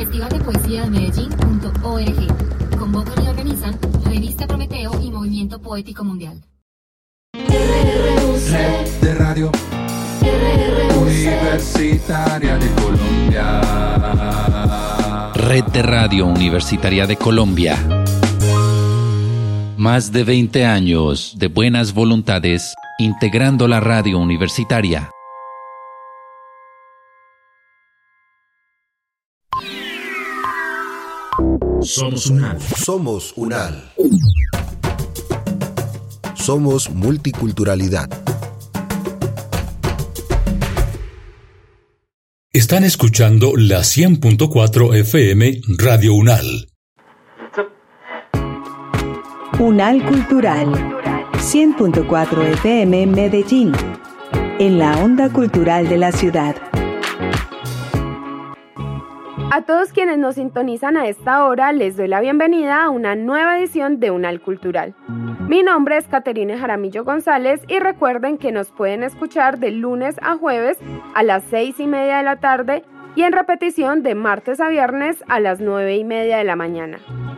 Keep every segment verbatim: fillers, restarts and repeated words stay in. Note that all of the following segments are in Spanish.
Festival de Poesía de Medellín punto org. Convocan y organizan Revista Prometeo y Movimiento Poético Mundial. Red de Radio Universitaria de Colombia. Red de Radio Universitaria de Colombia. Más de veinte años de buenas voluntades integrando la radio universitaria. Somos UNAL. Somos UNAL. Somos multiculturalidad. Están escuchando la cien punto cuatro F M Radio UNAL. UNAL Cultural, cien punto cuatro F M Medellín, en la onda cultural de la ciudad. A todos quienes nos sintonizan a esta hora, les doy la bienvenida a una nueva edición de UNAL Cultural. Mi nombre es Caterine Jaramillo González y recuerden que nos pueden escuchar de lunes a jueves a las seis y media de la tarde y en repetición de martes a viernes a las nueve y media de la mañana.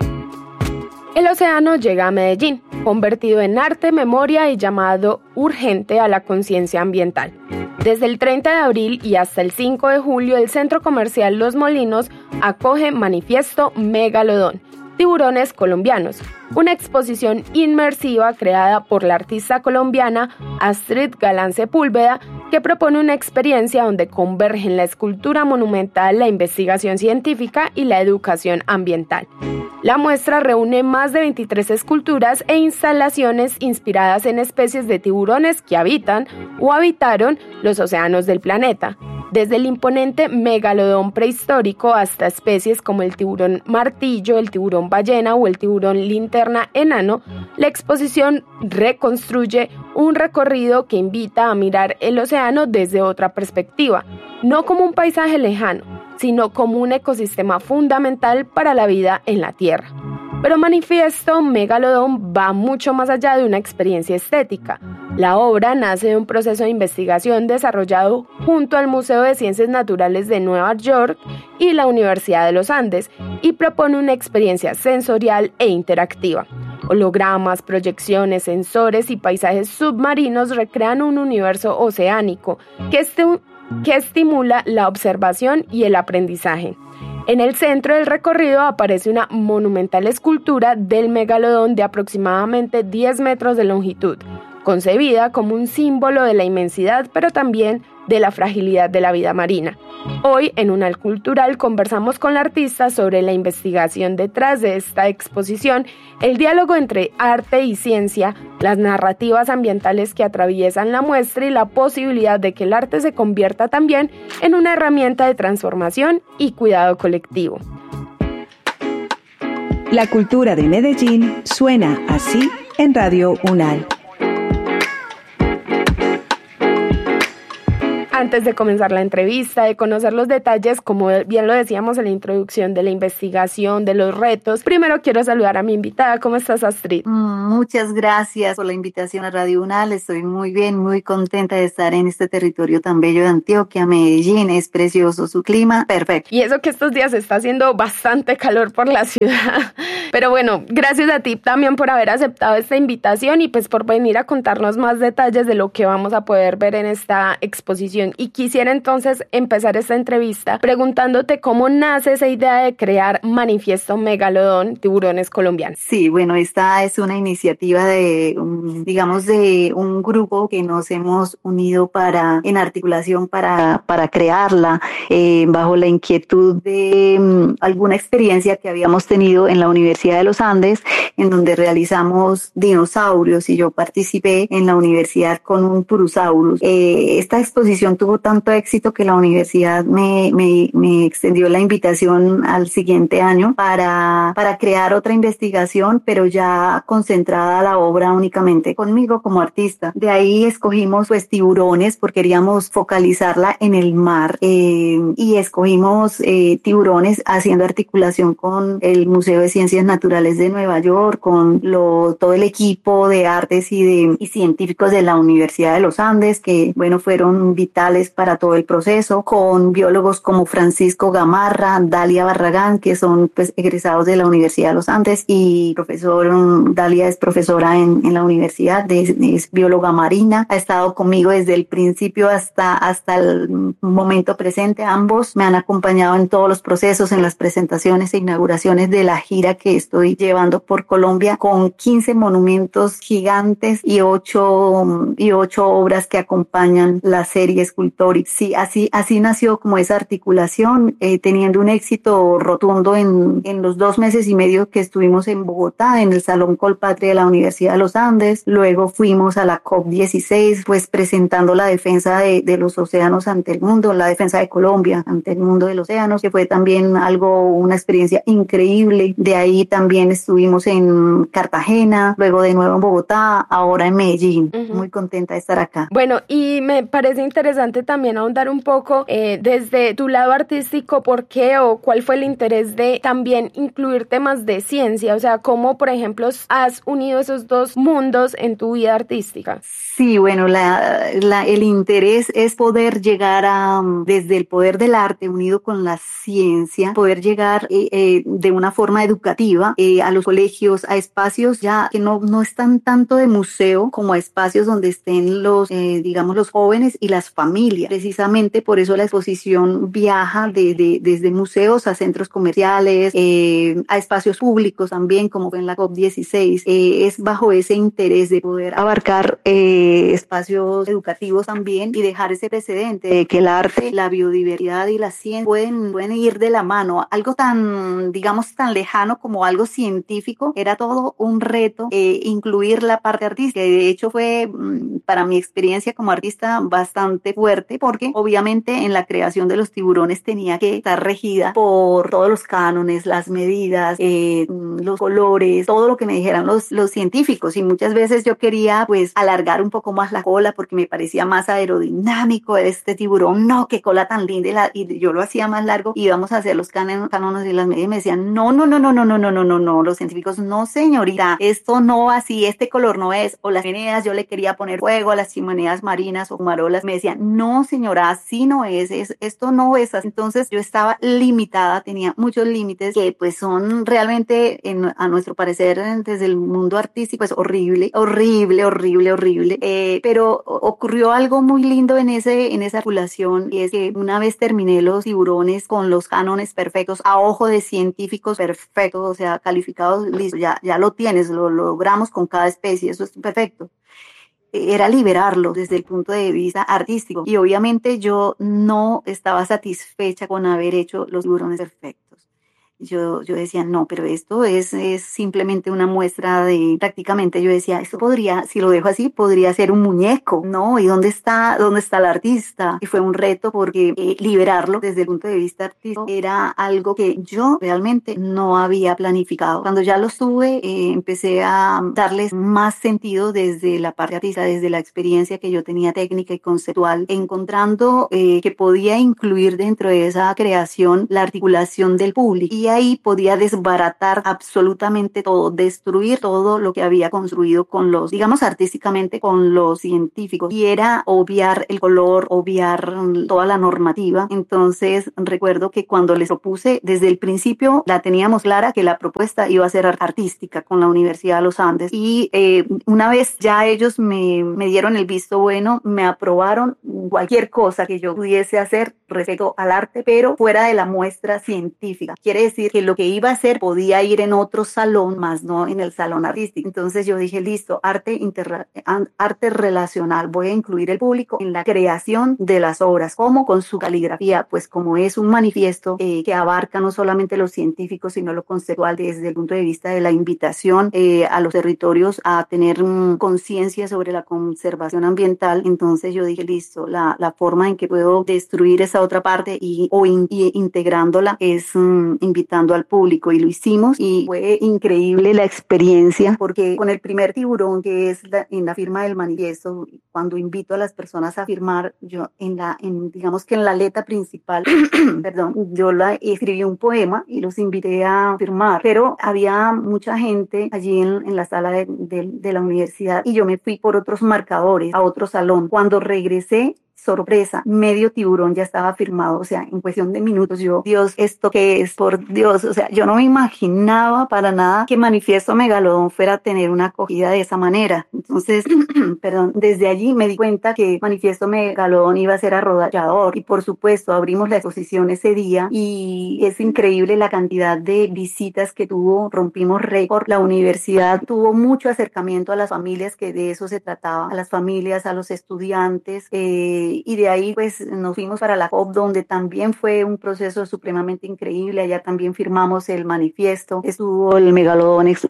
El océano llega a Medellín, convertido en arte, memoria y llamado urgente a la conciencia ambiental. Desde el treinta de abril y hasta el cinco de julio, el Centro Comercial Los Molinos acoge Manifiesto Megalodón, Tiburones Colombianos, una exposición inmersiva creada por la artista colombiana Astrid Galán Sepúlveda, que propone una experiencia donde convergen la escultura monumental, la investigación científica y la educación ambiental. La muestra reúne más de veintitrés esculturas e instalaciones inspiradas en especies de tiburones que habitan o habitaron los océanos del planeta. Desde el imponente megalodón prehistórico hasta especies como el tiburón martillo, el tiburón ballena o el tiburón linterna enano, la exposición reconstruye un recorrido que invita a mirar el océano desde otra perspectiva, no como un paisaje lejano, sino como un ecosistema fundamental para la vida en la Tierra. Pero Manifiesto Megalodón va mucho más allá de una experiencia estética. La obra nace de un proceso de investigación desarrollado junto al Museo de Ciencias Naturales de Nueva York y la Universidad de los Andes y propone una experiencia sensorial e interactiva. Hologramas, proyecciones, sensores y paisajes submarinos recrean un universo oceánico que, esti- que estimula la observación y el aprendizaje. En el centro del recorrido aparece una monumental escultura del megalodón de aproximadamente diez metros de longitud, concebida como un símbolo de la inmensidad, pero también de la fragilidad de la vida marina. Hoy, en UNAL Cultural, conversamos con la artista sobre la investigación detrás de esta exposición, el diálogo entre arte y ciencia, las narrativas ambientales que atraviesan la muestra y la posibilidad de que el arte se convierta también en una herramienta de transformación y cuidado colectivo. La cultura de Medellín suena así en Radio UNAL. Antes de comenzar la entrevista, de conocer los detalles, como bien lo decíamos en la introducción, de la investigación, de los retos, primero quiero saludar a mi invitada. ¿Cómo estás, Astrid? Muchas gracias por la invitación a Radio UNAL. Estoy muy bien, muy contenta de estar en este territorio tan bello de Antioquia, Medellín. Es precioso su clima, perfecto. Y eso que estos días está haciendo bastante calor por la ciudad. Pero bueno, gracias a ti también por haber aceptado esta invitación y pues por venir a contarnos más detalles de lo que vamos a poder ver en esta exposición. Y quisiera entonces empezar esta entrevista preguntándote cómo nace esa idea de crear Manifiesto Megalodón, Tiburones Colombianos. Sí, bueno, esta es una iniciativa de, un, digamos, de un grupo que nos hemos unido para, en articulación para, para crearla, eh, bajo la inquietud de um, alguna experiencia que habíamos tenido en la Universidad de los Andes, en donde realizamos dinosaurios y yo participé en la universidad con un Turusaurus. Eh, esta exposición tuvo tanto éxito que la universidad me, me, me extendió la invitación al siguiente año para, para crear otra investigación, pero ya concentrada la obra únicamente conmigo como artista. De ahí escogimos pues tiburones porque queríamos focalizarla en el mar eh, y escogimos eh, tiburones haciendo articulación con el Museo de Ciencias Naturales de Nueva York, con lo, todo el equipo de artes y, de, y científicos de la Universidad de los Andes, que bueno, fueron vitales para todo el proceso, con biólogos como Francisco Gamarra, Dalia Barragán, que son pues egresados de la Universidad de los Andes, y profesor, Dalia es profesora en, en la universidad, de, es bióloga marina, ha estado conmigo desde el principio hasta, hasta el momento presente. Ambos me han acompañado en todos los procesos, en las presentaciones e inauguraciones de la gira que estoy llevando por Colombia, con quince monumentos gigantes y ocho, y ocho obras que acompañan la serie escultórica. Sí, así, así nació como esa articulación, eh, teniendo un éxito rotundo en, en los dos meses y medio que estuvimos en Bogotá, en el Salón Colpatria de la Universidad de los Andes. Luego fuimos a la COP dieciséis, pues presentando la defensa de, de los océanos ante el mundo, la defensa de Colombia ante el mundo de los océanos, que fue también algo, una experiencia increíble. De ahí también estuvimos en Cartagena, luego de nuevo en Bogotá, ahora en Medellín. Uh-huh. Muy contenta de estar acá. Bueno, y me parece interesante también ahondar un poco eh, desde tu lado artístico, ¿por qué o cuál fue el interés de también incluir temas de ciencia? O sea, ¿cómo, por ejemplo, has unido esos dos mundos en tu vida artística? Sí, bueno, la, la, el interés es poder llegar a, desde el poder del arte unido con la ciencia, poder llegar eh, eh, de una forma educativa eh, a los colegios, a espacios ya que no, no están tanto de museo como a espacios donde estén los, eh, digamos, los jóvenes y las familias. Precisamente por eso la exposición viaja de, de, desde museos a centros comerciales, eh, a espacios públicos también, como fue en la COP dieciséis. Eh, es bajo ese interés de poder abarcar eh, espacios educativos también y dejar ese precedente de que el arte, la biodiversidad y la ciencia pueden, pueden ir de la mano. Algo tan, digamos, tan lejano como algo científico, era todo un reto eh, incluir la parte artística. De hecho fue, para mi experiencia como artista, bastante fuerte, porque obviamente en la creación de los tiburones tenía que estar regida por todos los cánones, las medidas, eh, los colores, todo lo que me dijeran los, los científicos, y muchas veces yo quería pues alargar un poco más la cola porque me parecía más aerodinámico este tiburón, no, qué cola tan linda, y, la, y yo lo hacía más largo, y íbamos a hacer los cánones, cánones y las medidas, y me decían, no, no, no, no, no, no, no, no, no, no, los científicos, no señorita, esto no así, este color no es, o las chimeneas, yo le quería poner fuego a las chimeneas marinas o marolas, me decían, no señora, así no es, es esto no es así. Entonces yo estaba limitada, tenía muchos límites que pues son realmente, en, a nuestro parecer, desde el mundo artístico, es horrible, horrible, horrible, horrible. Eh, pero ocurrió algo muy lindo en ese en esa articulación, y es que una vez terminé los tiburones con los cánones perfectos, a ojo de científicos perfectos, o sea, calificados, listo, ya, ya lo tienes, lo, lo logramos con cada especie, eso es perfecto. Era liberarlo desde el punto de vista artístico, y obviamente yo no estaba satisfecha con haber hecho los tiburones perfectos. Yo, yo decía, no, pero esto es, es simplemente una muestra de, prácticamente yo decía, esto podría, si lo dejo así, podría ser un muñeco, ¿no? ¿Y dónde está, dónde está el artista? Y fue un reto porque eh, liberarlo desde el punto de vista artístico era algo que yo realmente no había planificado. Cuando ya lo tuve, eh, empecé a darles más sentido desde la parte artística, desde la experiencia que yo tenía técnica y conceptual, encontrando eh, que podía incluir dentro de esa creación la articulación del público. Y ahí podía desbaratar absolutamente todo, destruir todo lo que había construido con los, digamos artísticamente, con los científicos. Y era obviar el color, obviar toda la normativa. Entonces recuerdo que cuando les propuse, desde el principio la teníamos clara que la propuesta iba a ser artística con la Universidad de los Andes. Y eh, una vez ya ellos me, me dieron el visto bueno, me aprobaron cualquier cosa que yo pudiese hacer respecto al arte, pero fuera de la muestra científica. Quiere decir que lo que iba a hacer podía ir en otro salón, más no en el salón artístico. Entonces yo dije, listo, arte, interra- arte relacional, voy a incluir el público en la creación de las obras. ¿Cómo? Con su caligrafía, pues como es un manifiesto eh, que abarca no solamente lo científico, sino lo conceptual desde el punto de vista de la invitación eh, a los territorios a tener um, conciencia sobre la conservación ambiental. Entonces yo dije, listo, la, la forma en que puedo destruir esa otra parte y, o in, y integrándola es um, invitar invitando al público y lo hicimos y fue increíble la experiencia porque con el primer tiburón que es la, en la firma del manifiesto, cuando invito a las personas a firmar, yo en la, en, digamos que en la letra principal, perdón, yo la escribí un poema y los invité a firmar, pero había mucha gente allí en, en la sala de, de, de la universidad y yo me fui por otros marcadores a otro salón. Cuando regresé, sorpresa, medio tiburón ya estaba firmado, o sea, en cuestión de minutos yo, Dios, ¿esto qué es? Por Dios, o sea, yo no me imaginaba para nada que Manifiesto Megalodón fuera a tener una acogida de esa manera. Entonces, perdón, desde allí me di cuenta que Manifiesto Megalodón iba a ser arrollador y por supuesto abrimos la exposición ese día y es increíble la cantidad de visitas que tuvo, rompimos récord, la universidad tuvo mucho acercamiento a las familias, que de eso se trataba, a las familias, a los estudiantes, eh, y de ahí pues nos fuimos para la C O P, donde también fue un proceso supremamente increíble. Allá también firmamos el manifiesto, estuvo el megalodón eh,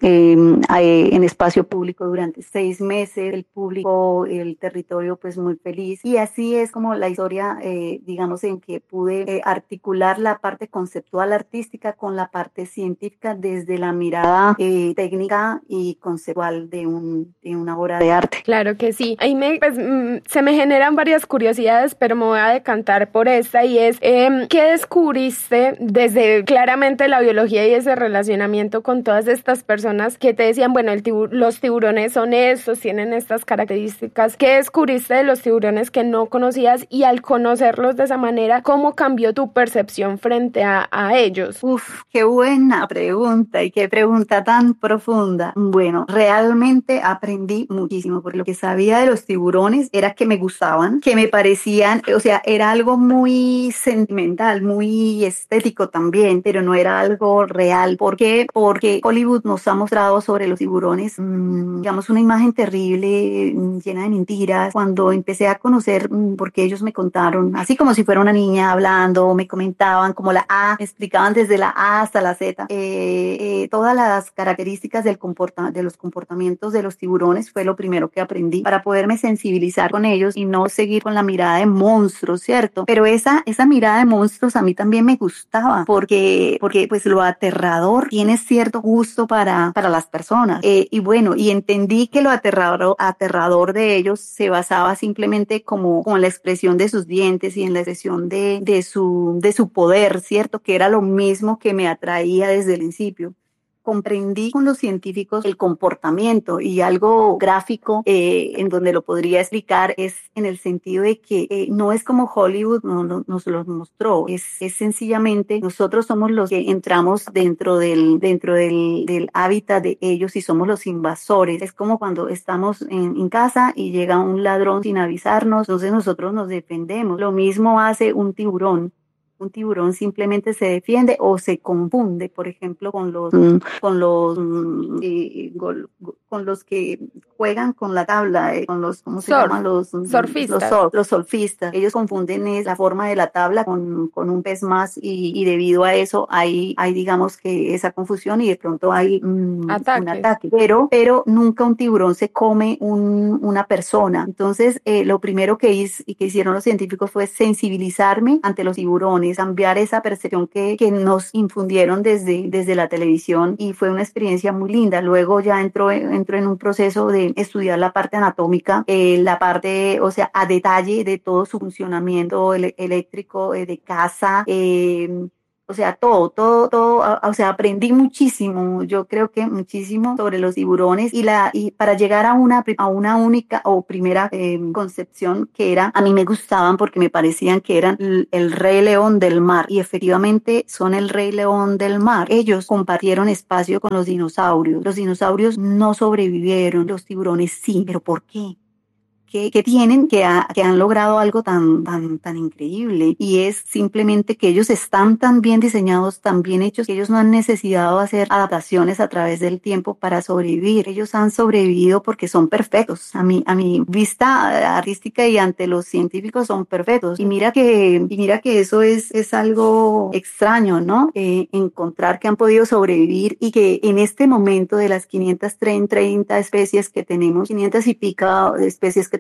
en espacio público durante seis meses, el público, el territorio pues muy feliz, y así es como la historia, eh, digamos, en que pude eh, articular la parte conceptual artística con la parte científica desde la mirada eh, técnica y conceptual de, un, de una obra de arte. Claro que sí. Ahí me, pues, mm, se me generan varias curiosidades, pero me voy a decantar por esta y es, eh, ¿qué descubriste desde claramente la biología y ese relacionamiento con todas estas personas que te decían, bueno, el tibur- los tiburones son estos, tienen estas características? ¿Qué descubriste de los tiburones que no conocías y al conocerlos de esa manera, cómo cambió tu percepción frente a, a ellos? Uf, qué buena pregunta y qué pregunta tan profunda. Bueno, realmente aprendí muchísimo porque lo que sabía de los tiburones era que me gustaban, que me parecían, o sea, era algo muy sentimental, muy estético también, pero no era algo real. ¿Por qué? Porque Hollywood nos ha mostrado sobre los tiburones, mmm, digamos, una imagen terrible, mmm, llena de mentiras. Cuando empecé a conocer, mmm, porque ellos me contaron, así como si fuera una niña hablando, me comentaban como la A, me explicaban desde la A hasta la Z, eh, eh, todas las características del comporta- de los comportamientos de los tiburones fue lo primero que aprendí para poderme sensibilizar con ellos y no seguir con la mirada de monstruos, ¿cierto? Pero esa, esa mirada de monstruos a mí también me gustaba porque, porque pues lo aterrador tiene cierto gusto para, para las personas. Eh, y bueno, y entendí que lo aterrador, aterrador de ellos se basaba simplemente como, como en la expresión de sus dientes y en la expresión de, de, su, de su poder, ¿cierto? Que era lo mismo que me atraía desde el principio. Comprendí con los científicos el comportamiento y algo gráfico eh, en donde lo podría explicar es en el sentido de que eh, no es como Hollywood no, no, nos lo mostró, es, es sencillamente nosotros somos los que entramos dentro del, dentro del, del hábitat de ellos y somos los invasores. Es como cuando estamos en, en casa y llega un ladrón sin avisarnos, entonces nosotros nos defendemos. Lo mismo hace un tiburón. Un tiburón simplemente se defiende o se confunde, por ejemplo, con los mm, con los mm, eh, gol, con los que juegan con la tabla, eh, con los ¿cómo se Surf. llaman? Los Surfistas. Los, surf, los surfistas. Ellos confunden es la forma de la tabla con, con un pez más y, y debido a eso hay hay digamos que esa confusión y de pronto hay mm, un ataque. Pero pero nunca un tiburón se come un, una persona. Entonces eh, lo primero que, hiz, que hicieron los científicos fue sensibilizarme ante los tiburones, cambiar esa percepción que, que nos infundieron desde, desde la televisión y fue una experiencia muy linda. Luego ya entró, entró en un proceso de estudiar la parte anatómica, eh, la parte, o sea, a detalle de todo su funcionamiento ele- eléctrico, eh, de caza, eh, o sea, todo, todo, todo, o sea, aprendí muchísimo, yo creo que muchísimo sobre los tiburones y la y para llegar a una a una única o primera eh, concepción que era, a mí me gustaban porque me parecían que eran el, el rey león del mar y efectivamente son el rey león del mar. Ellos compartieron espacio con los dinosaurios. Los dinosaurios no sobrevivieron, los tiburones sí, pero ¿por qué? Que, que tienen, que, ha, que han logrado algo tan, tan, tan increíble y es simplemente que ellos están tan bien diseñados, tan bien hechos, que ellos no han necesitado hacer adaptaciones a través del tiempo para sobrevivir. Ellos han sobrevivido porque son perfectos. A mi, a mi vista artística y ante los científicos son perfectos. Y mira que, y mira que eso es, es algo extraño, ¿no? Eh, encontrar que han podido sobrevivir y que en este momento de las quinientas treinta especies que tenemos, quinientas y pica especies que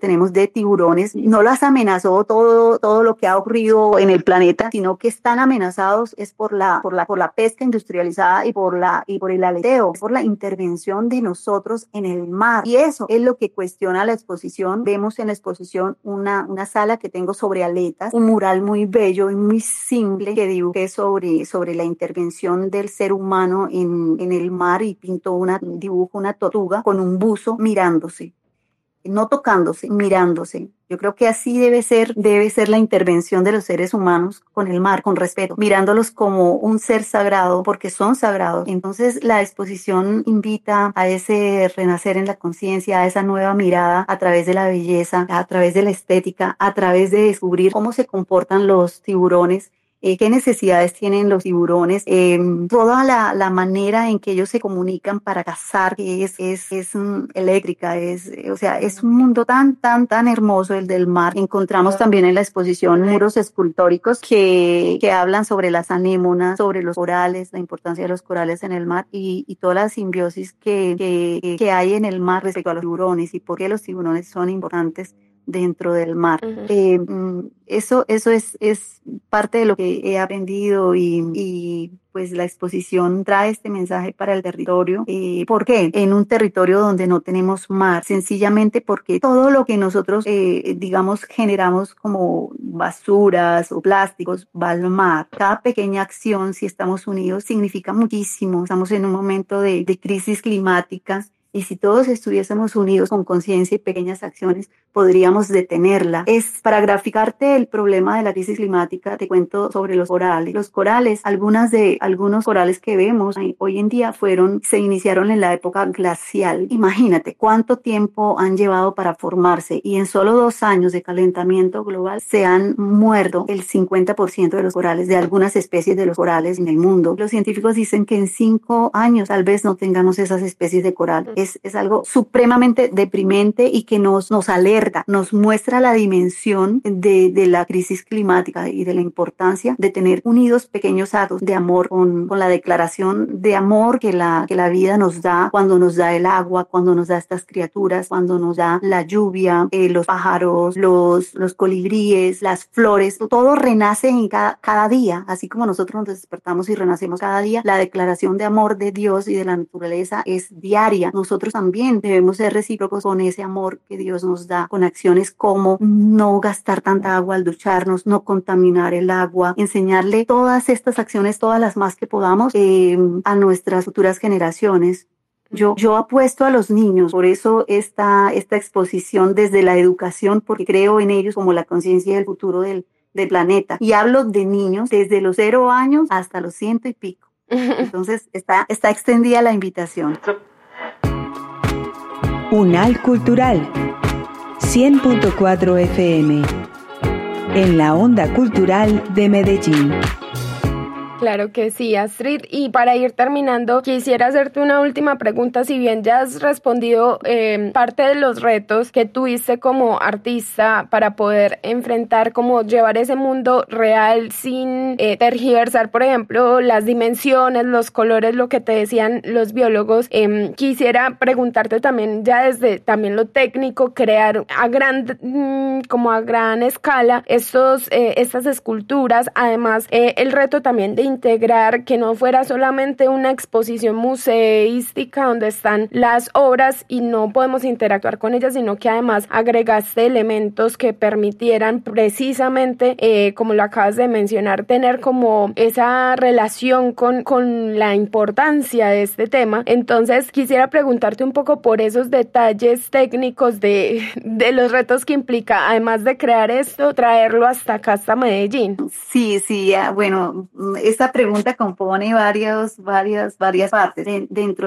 tenemos de tiburones no las amenazó todo, todo lo que ha ocurrido en el planeta, sino que están amenazados es por la, por la, por la pesca industrializada y por la, y por el aleteo, por la intervención de nosotros en el mar. Y eso es lo que cuestiona la exposición. Vemos en la exposición una, una sala que tengo sobre aletas, un mural muy bello y muy simple que dibujé sobre, sobre la intervención del ser humano en, en el mar, y pinto una, dibujo una tortuga con un buzo mirándose, no tocándose, mirándose. Yo creo que así debe ser, debe ser la intervención de los seres humanos con el mar, con respeto, mirándolos como un ser sagrado, porque son sagrados. Entonces la exposición invita a ese renacer en la conciencia, a esa nueva mirada a través de la belleza, a través de la estética, a través de descubrir cómo se comportan los tiburones, Eh, qué necesidades tienen los tiburones, eh, toda la, la manera en que ellos se comunican para cazar, que es, es, es um, eléctrica, es, o sea, es un mundo tan, tan, tan hermoso el del mar. Encontramos también en la exposición muros escultóricos que, que hablan sobre las anémonas, sobre los corales, la importancia de los corales en el mar y, y toda la simbiosis que, que, que hay en el mar respecto a los tiburones y por qué los tiburones son importantes dentro del mar. Uh-huh. Eh, eso eso es, es parte de lo que he aprendido y, y pues la exposición trae este mensaje para el territorio. Eh, ¿Por qué? En un territorio donde no tenemos mar, sencillamente porque todo lo que nosotros, eh, digamos, generamos como basuras o plásticos va al mar. Cada pequeña acción, si estamos unidos, significa muchísimo. Estamos en un momento de, de crisis climática. Y si todos estuviésemos unidos con conciencia y pequeñas acciones, podríamos detenerla. Es para graficarte el problema de la crisis climática, te cuento sobre los corales. Los corales, algunas de, algunos corales que vemos hoy en día fueron, se iniciaron en la época glacial. Imagínate cuánto tiempo han llevado para formarse y en solo dos años de calentamiento global se han muerto el cincuenta por ciento de los corales, de algunas especies de los corales en el mundo. Los científicos dicen que en cinco años tal vez no tengamos esas especies de coral. Es, es algo supremamente deprimente y que nos, nos alerta, nos muestra la dimensión de, de la crisis climática y de la importancia de tener unidos pequeños actos de amor con, con la declaración de amor que la, que la vida nos da, cuando nos da el agua, cuando nos da estas criaturas, cuando nos da la lluvia, eh, los pájaros, los, los colibríes, las flores, todo renace en cada, cada día, así como nosotros nos despertamos y renacemos cada día. La declaración de amor de Dios y de la naturaleza es diaria. Nosotros también debemos ser recíprocos con ese amor que Dios nos da, con acciones como no gastar tanta agua al ducharnos, no contaminar el agua, enseñarle todas estas acciones, todas las más que podamos, eh, a nuestras futuras generaciones. Yo, yo apuesto a los niños, por eso esta, esta exposición desde la educación, porque creo en ellos como la conciencia del futuro del, del planeta. Y hablo de niños desde los cero años hasta los ciento y pico. Entonces está, está extendida la invitación. Unal Cultural, cien punto cuatro F M, en la onda cultural de Medellín. Claro que sí, Astrid. Y para ir terminando, quisiera hacerte una última pregunta. Si bien ya has respondido eh, parte de los retos que tuviste como artista para poder enfrentar, como llevar ese mundo real sin eh, tergiversar, por ejemplo, las dimensiones, los colores, lo que te decían los biólogos, eh, quisiera preguntarte también, ya desde también lo técnico, crear a gran, mmm, como a gran escala estos, eh, estas esculturas. Además, eh, el reto también de integrar que no fuera solamente una exposición museística donde están las obras y no podemos interactuar con ellas, sino que además agregaste elementos que permitieran precisamente, eh, como lo acabas de mencionar, tener como esa relación con, con la importancia de este tema. Entonces quisiera preguntarte un poco por esos detalles técnicos de, de los retos que implica, además de crear esto, traerlo hasta acá, hasta Medellín. Sí, sí, bueno, esta pregunta compone varios, varias, varias partes. De, dentro